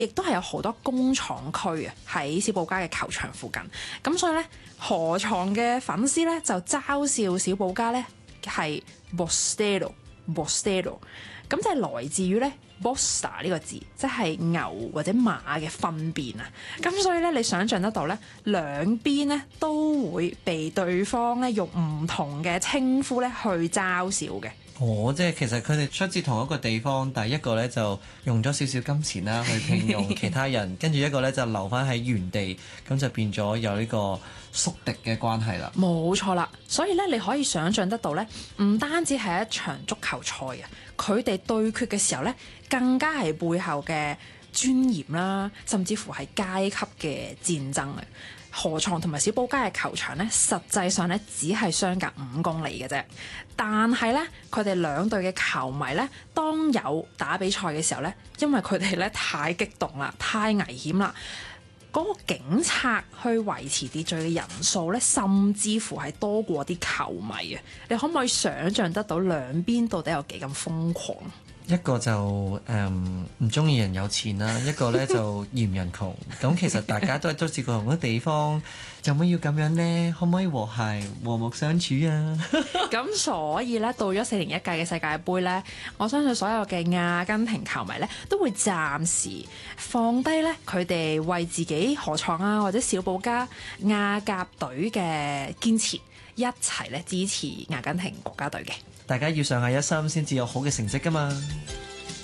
亦都係有好多工廠區啊，喺小保加嘅球場附近。咁所以咧，河床嘅粉絲咧就嘲笑小保加咧係 Bostello，咁就係來自於咧 Bosta 呢個字，即係牛或者馬嘅糞便啊。咁所以咧，你想象得到咧，兩邊咧都會被對方咧用唔同嘅稱呼咧去嘲笑嘅。 即係其實佢哋出自同一個地方，但係一個咧就用咗少少金錢啦去聘用其他人，跟住一個咧就留翻喺原地，咁就變咗有呢個宿敵嘅關係啦。 冇錯啦，所以咧你可以想象得到咧，唔單止係一場足球賽啊，佢哋對決嘅時候咧，更加係背後嘅尊嚴啦，甚至乎係階級嘅戰爭啊！河床同埋小保加嘅球場咧，實際上咧只係相隔5公里嘅啫。但係咧，佢哋兩隊嘅球迷咧，當有打比賽嘅時候咧，因為佢哋咧太激動啦，太危險啦，嗰個警察去維持秩序嘅人數咧，甚至乎係多過啲球迷啊！你可唔可以想像得到兩邊到底有幾咁瘋狂？ 一個就唔中意人有錢啦，一個咧就嫌人窮。咁其實大家都係都試過同一地方，有乜要咁樣呢？可唔可以和諧和睦相處啊？ 咁所以咧，到咗4年一屆嘅世界盃咧，我相信所有嘅阿根廷球迷咧都會暫時放低咧佢哋為自己河床啊或者小保加亞甲隊嘅堅持，一齊咧支持阿根廷國家隊嘅。 大家要上下一心先至有好嘅成績㗎嘛〜